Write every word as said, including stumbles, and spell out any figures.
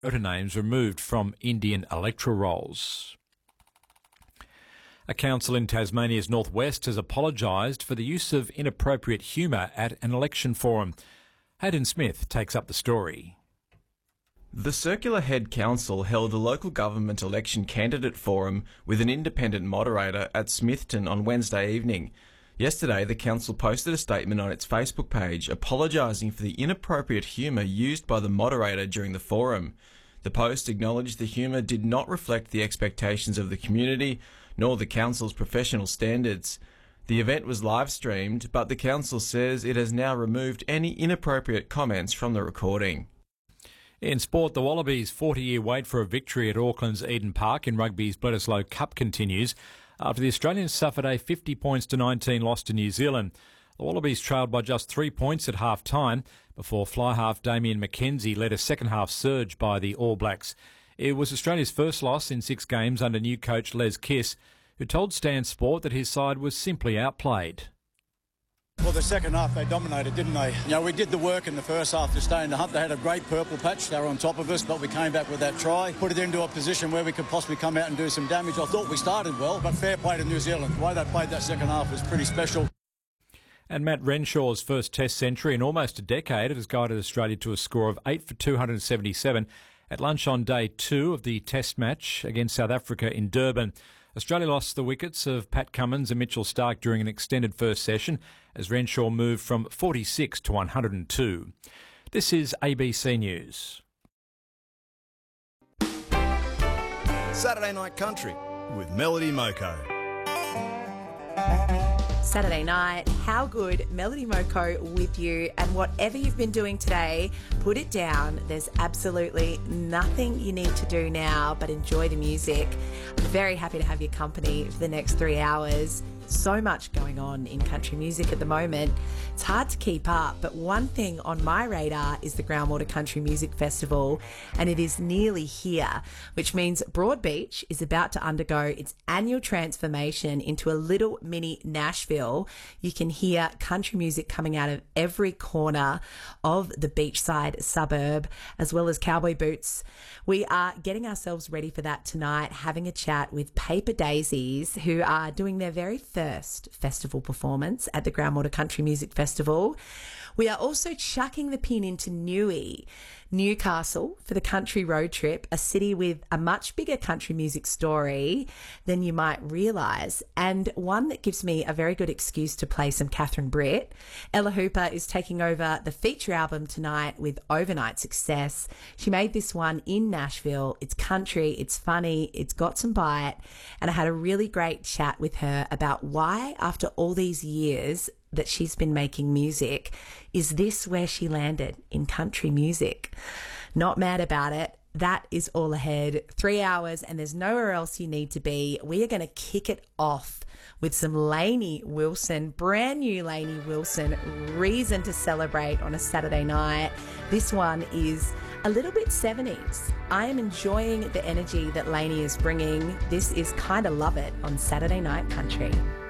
voter names removed from Indian electoral rolls. A council in Tasmania's northwest has apologised for the use of inappropriate humour at an election forum. Hayden Smith takes up the story. The Circular Head Council held a local government election candidate forum with an independent moderator at Smithton on Wednesday evening. Yesterday, the council posted a statement on its Facebook page apologising for the inappropriate humour used by the moderator during the forum. The post acknowledged the humour did not reflect the expectations of the community nor the council's professional standards. The event was live-streamed, but the council says it has now removed any inappropriate comments from the recording. In sport, the Wallabies' forty-year wait for a victory at Auckland's Eden Park in rugby's Bledisloe Cup continues after the Australians suffered a fifty points to nineteen loss to New Zealand. The Wallabies trailed by just three points at half-time before fly-half Damien McKenzie led a second-half surge by the All Blacks. It was Australia's first loss in six games under new coach Les Kiss, who told Stan Sport that his side was simply outplayed. Well, the second half they dominated, didn't they? You know, we did the work in the first half to stay in the hunt. They had a great purple patch. They were on top of us, but we came back with that try, put it into a position where we could possibly come out and do some damage. I thought we started well, but fair play to New Zealand. The way they played that second half was pretty special. And Matt Renshaw's first Test century in almost a decade has guided Australia to a score of eight for two hundred seventy-seven at lunch on day two of the Test match against South Africa in Durban. Australia lost the wickets of Pat Cummins and Mitchell Starc during an extended first session as Renshaw moved from forty-six to one hundred two. This is A B C News. Saturday Night Country with Melody Moko. Saturday night, how good, Melody Moko with you, and whatever you've been doing today, put it down. There's absolutely nothing you need to do now but enjoy the music. I'm very happy to have your company for the next three hours. So much going on in country music at the moment. It's hard to keep up, but one thing on my radar is the Groundwater Country Music Festival, and it is nearly here, which means Broadbeach is about to undergo its annual transformation into a little mini Nashville. You can hear country music coming out of every corner of the beachside suburb, as well as cowboy boots. We are getting ourselves ready for that tonight, having a chat with Paper Daisies, who are doing their very first festival performance at the Groundwater Country Music Festival. We are also chucking the pin into Newey, Newcastle, for the country road trip, a city with a much bigger country music story than you might realise, and one that gives me a very good excuse to play some Catherine Britt. Ella Hooper is taking over the feature album tonight with overnight success. She made this one in Nashville. It's country, it's funny, it's got some bite, and I had a really great chat with her about why, after all these years that she's been making music, is this where she landed in country music? Not mad about it. That is all ahead. Three hours and there's nowhere else you need to be. We are going to kick it off with some Lainey Wilson, brand new Lainey Wilson, reason to celebrate on a Saturday night. This one is a little bit seventies. I am enjoying the energy that Lainey is bringing. This is Kinda Love It on Saturday Night Country.